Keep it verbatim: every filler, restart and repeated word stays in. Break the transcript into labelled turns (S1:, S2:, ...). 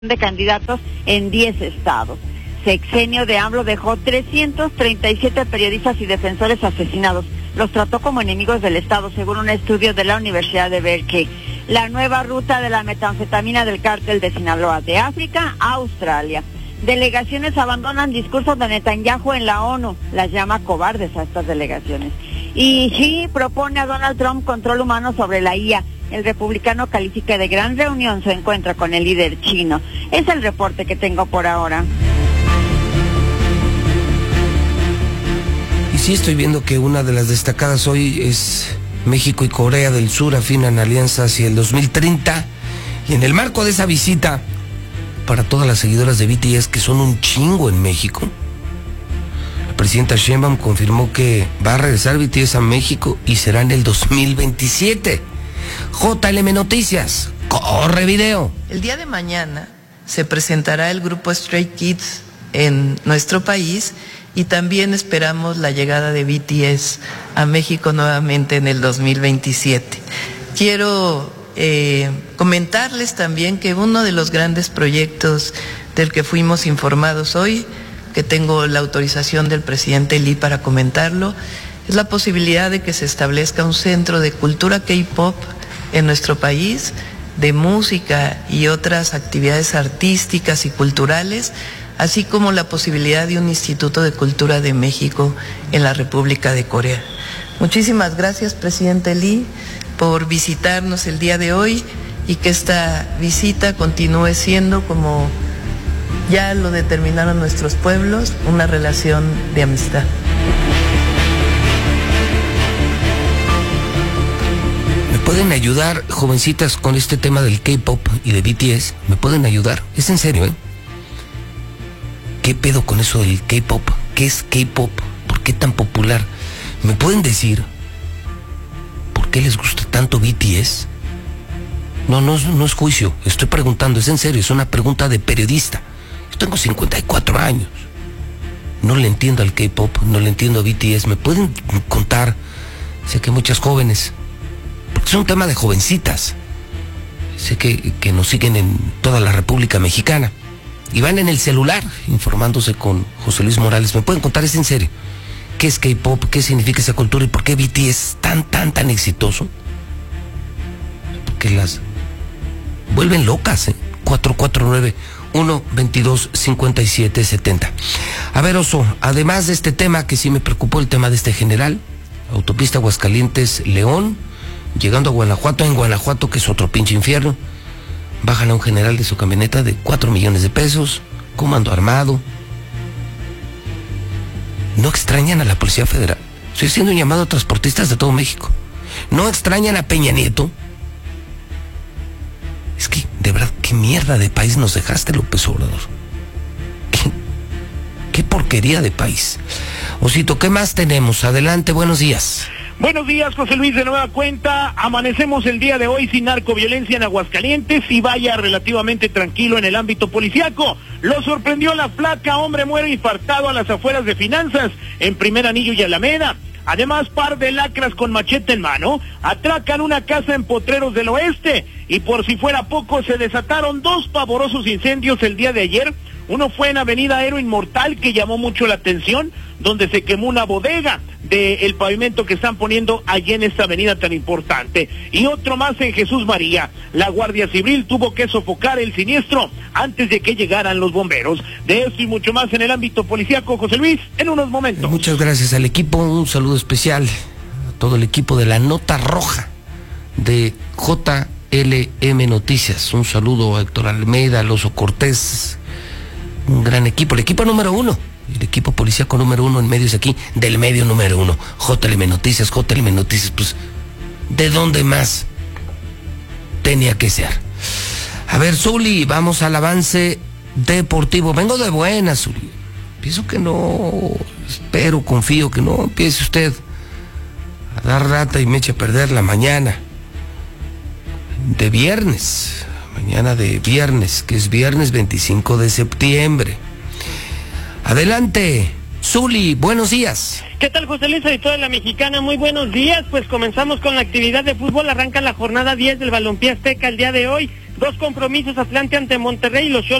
S1: de candidatos en diez estados. Sexenio de AMLO dejó trescientos treinta y siete periodistas y defensores asesinados. Los trató como enemigos del Estado, según un estudio de la Universidad de Berkeley. La nueva ruta de la metanfetamina del cártel de Sinaloa, de África a Australia. Delegaciones abandonan discursos de Netanyahu en la ONU. Las llama cobardes a estas delegaciones. Y Xi propone a Donald Trump control humano sobre la I A. El republicano califica de gran reunión su encuentro con el líder chino. Es el reporte que tengo por ahora.
S2: Y sí, estoy viendo que una de las destacadas hoy es México y Corea del Sur afinan alianza hacia el dos mil treinta. Y en el marco de esa visita, para todas las seguidoras de B T S, que son un chingo en México, la presidenta Sheinbaum confirmó que va a regresar B T S a México y será en el dos mil veintisiete. J L M Noticias, corre video.
S3: El día de mañana se presentará el grupo Stray Kids en nuestro país y también esperamos la llegada de B T S a México nuevamente en el dos mil veintisiete. Quiero eh, comentarles también que uno de los grandes proyectos del que fuimos informados hoy, que tengo la autorización del presidente Lee para comentarlo, es la posibilidad de que se establezca un centro de cultura K-pop en nuestro país, de música y otras actividades artísticas y culturales, así como la posibilidad de un Instituto de Cultura de México en la República de Corea. Muchísimas gracias, presidente Lee, por visitarnos el día de hoy y que esta visita continúe siendo, como ya lo determinaron nuestros pueblos, una relación de amistad.
S2: ¿Pueden ayudar, jovencitas, con este tema del K-pop y de B T S? ¿Me pueden ayudar? Es en serio, ¿eh? ¿Qué pedo con eso del K-pop? ¿Qué es K-pop? ¿Por qué tan popular? ¿Me pueden decir por qué les gusta tanto B T S? No, no, no es juicio, estoy preguntando, es en serio, es una pregunta de periodista. Yo tengo cincuenta y cuatro años. No le entiendo al K-pop, no le entiendo a B T S. ¿Me pueden contar? Sé que muchas jóvenes, porque es un tema de jovencitas, sé que, que nos siguen en toda la República Mexicana y van en el celular informándose con José Luis Morales. ¿Me pueden contar, es en serio, qué es K-pop, qué significa esa cultura y por qué B T S es tan, tan, tan exitoso? Porque las vuelven locas, ¿eh? cuatro cuatro nueve, uno veintidós, cincuenta y siete setenta. A ver, Oso, además de este tema que sí me preocupó, el tema de este general, autopista Aguascalientes-León, llegando a Guanajuato, en Guanajuato, que es otro pinche infierno, bajan a un general de su camioneta de cuatro millones de pesos, comando armado. ¿No extrañan a la Policía Federal? Estoy haciendo un llamado a transportistas de todo México. ¿No extrañan a Peña Nieto? Es que, de verdad, qué mierda de país nos dejaste, López Obrador. Qué, qué porquería de país. Osito, ¿qué más tenemos? Adelante, buenos días.
S4: Buenos días, José Luis, de nueva cuenta. Amanecemos el día de hoy sin narcoviolencia en Aguascalientes y vaya relativamente tranquilo en el ámbito policiaco. Lo sorprendió la flaca, hombre muere infartado a las afueras de Finanzas, en Primer Anillo y Alameda. Además, par de lacras con machete en mano atracan una casa en Potreros del Oeste y por si fuera poco se desataron dos pavorosos incendios el día de ayer. Uno fue en Avenida Aero Inmortal, que llamó mucho la atención, donde se quemó una bodega del pavimento que están poniendo allí en esta avenida tan importante. Y otro más en Jesús María. La Guardia Civil tuvo que sofocar el siniestro antes de que llegaran los bomberos. De esto y mucho más en el ámbito policíaco, José Luis, en unos momentos.
S2: Muchas gracias al equipo, un saludo especial a todo el equipo de la Nota Roja de J L M Noticias. Un saludo a Héctor Almeida, a Loso Cortés, un gran equipo, el equipo número uno, el equipo policíaco número uno en medios aquí, del medio número uno, J L M Noticias, J L M Noticias, pues, ¿de dónde más tenía que ser? A ver, Zuli, vamos al avance deportivo. Vengo de buenas, Zuli. Pienso que no, espero, confío que no empiece usted a dar rata y me eche a perder la mañana de viernes. Mañana de viernes, que es viernes veinticinco de septiembre. Adelante, Zuli, buenos días.
S5: ¿Qué tal, José Luis, editor de La Mexicana? Muy buenos días. Pues comenzamos con la actividad de fútbol. Arranca la jornada diez del Balompié Azteca el día de hoy. Dos compromisos, Atlante ante Monterrey y los